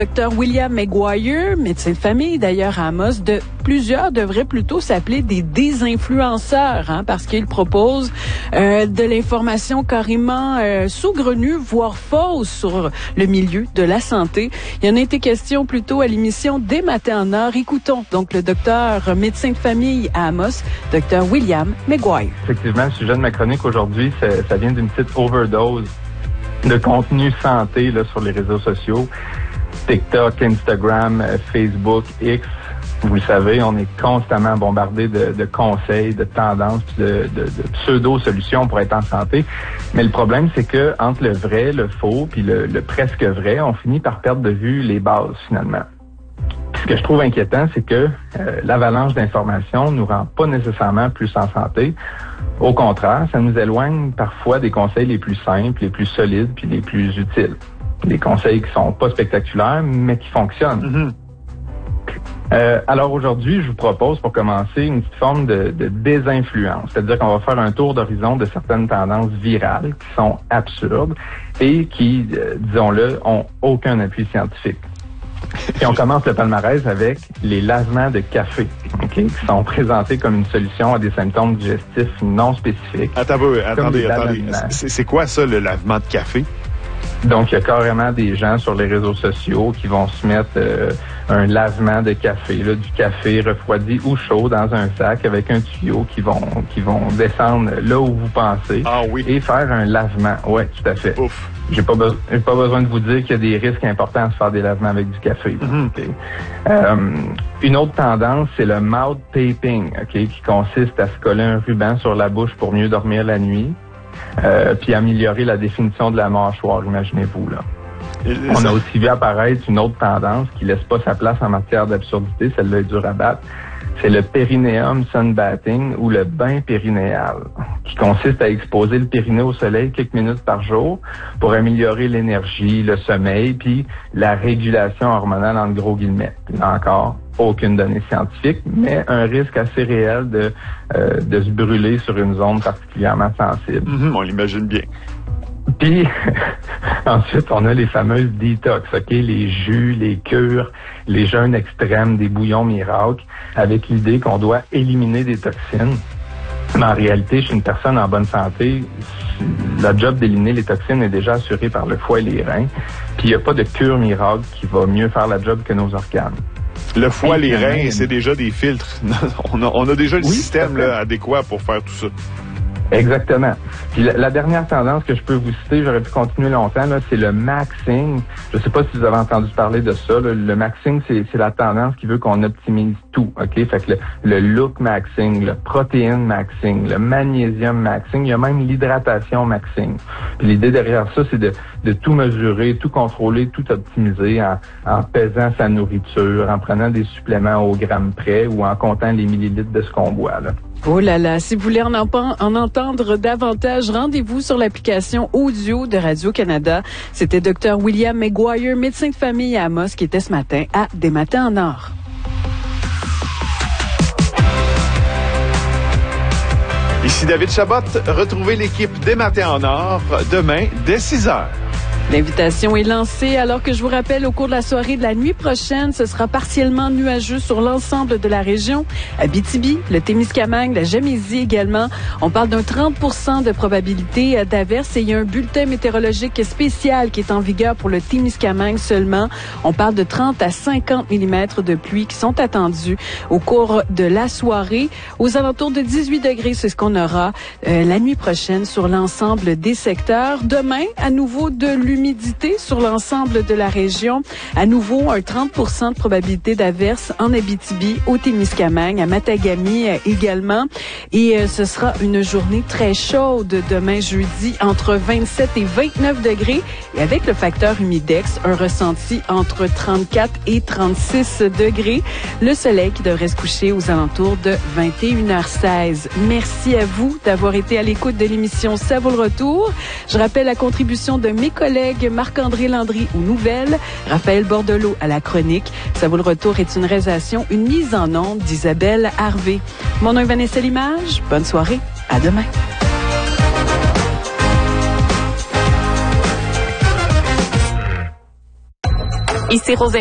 Docteur William McGuire, médecin de famille d'ailleurs à Amos, plusieurs devraient plutôt s'appeler des désinfluenceurs, parce qu'ils proposent de l'information carrément saugrenue, voire fausse sur le milieu de la santé. Il y en a été question plutôt à l'émission Des Matins en Or. Écoutons donc le docteur médecin de famille à Amos, Docteur William McGuire. Effectivement, le sujet de ma chronique aujourd'hui, ça vient d'une petite overdose de contenu santé là, sur les réseaux sociaux. TikTok, Instagram, Facebook, X, vous le savez, on est constamment bombardé de conseils, de tendances, de pseudo-solutions pour être en santé. Mais le problème, c'est que entre le vrai, le faux, puis le presque vrai, on finit par perdre de vue les bases finalement. Puis ce que je trouve inquiétant, c'est que l'avalanche d'informations nous rend pas nécessairement plus en santé. Au contraire, ça nous éloigne parfois des conseils les plus simples, les plus solides, puis les plus utiles. Des conseils qui sont pas spectaculaires, mais qui fonctionnent. Alors aujourd'hui, je vous propose pour commencer une petite forme de désinfluence. C'est-à-dire qu'on va faire un tour d'horizon de certaines tendances virales qui sont absurdes et qui, disons-le, ont aucun appui scientifique. Et on commence le palmarès avec les lavements de café, qui sont présentés comme une solution à des symptômes digestifs non spécifiques. Attendez. C'est quoi ça, le lavement de café? Donc, il y a carrément des gens sur les réseaux sociaux qui vont se mettre un lavement de café, là, du café refroidi ou chaud dans un sac avec un tuyau qui vont descendre là où vous pensez et faire un lavement. Oui, tout à fait. Ouf. J'ai pas besoin de vous dire qu'il y a des risques importants à se faire des lavements avec du café. Okay. Une autre tendance, c'est le mouth taping, qui consiste à se coller un ruban sur la bouche pour mieux dormir la nuit. Puis améliorer la définition de la mâchoire, imaginez-vous, là. On a aussi vu apparaître une autre tendance qui laisse pas sa place en matière d'absurdité, celle-là est dure à battre. C'est le périnéum sunbathing ou le bain périnéal, qui consiste à exposer le périnée au soleil quelques minutes par jour pour améliorer l'énergie, le sommeil, puis la régulation hormonale entre gros guillemets. Là encore, aucune donnée scientifique, mais un risque assez réel de se brûler sur une zone particulièrement sensible. On l'imagine bien. Puis, ensuite, on a les fameuses détox, les jus, les cures, les jeûnes extrêmes, des bouillons miracles, avec l'idée qu'on doit éliminer des toxines. Mais en réalité, chez une personne en bonne santé, le job d'éliminer les toxines est déjà assuré par le foie et les reins. Puis, il n'y a pas de cure miracle qui va mieux faire la job que nos organes. Le foie, les reins, c'est déjà des filtres. On a déjà le système là, adéquat pour faire tout ça. Exactement. Puis la dernière tendance que je peux vous citer, j'aurais pu continuer longtemps, là, c'est le maxing. Je sais pas si vous avez entendu parler de ça. Là. Le maxing, c'est la tendance qui veut qu'on optimise tout. Fait que le look maxing, le protéine maxing, le magnésium maxing, il y a même l'hydratation maxing. Puis l'idée derrière ça, c'est de tout mesurer, tout contrôler, tout optimiser en pesant sa nourriture, en prenant des suppléments au gramme près ou en comptant les millilitres de ce qu'on boit, là. Oh là là, si vous voulez en entendre davantage, rendez-vous sur l'application audio de Radio-Canada. C'était Dr. William McGuire, médecin de famille à Amos, qui était ce matin à Des Matins en Or. Ici David Chabot, retrouvez l'équipe Des Matins en Or demain dès 6h. L'invitation est lancée alors que je vous rappelle au cours de la soirée de la nuit prochaine, ce sera partiellement nuageux sur l'ensemble de la région. Abitibi, le Témiscamingue, la Gaspésie également. On parle d'un 30% de probabilité d'averse et il y a un bulletin météorologique spécial qui est en vigueur pour le Témiscamingue seulement. On parle de 30 à 50 mm de pluie qui sont attendus au cours de la soirée. Aux alentours de 18 degrés, c'est ce qu'on aura la nuit prochaine sur l'ensemble des secteurs. Demain, à nouveau de l'humidité sur l'ensemble de la région. À nouveau, un 30% de probabilité d'averse en Abitibi, au Témiscamingue, à Matagami également. Et ce sera une journée très chaude demain jeudi, entre 27 et 29 degrés. Et avec le facteur humidex, un ressenti entre 34 et 36 degrés. Le soleil qui devrait se coucher aux alentours de 21h16. Merci à vous d'avoir été à l'écoute de l'émission Ça vaut le retour. Je rappelle la contribution de mes collègues Marc-André Landry aux nouvelles, Raphaël Bordelot à la chronique. Ça vaut le retour est une réalisation, une mise en onde d'Isabelle Harvey. Mon nom est Vanessa Limage. Bonne soirée. À demain. Ici Rosée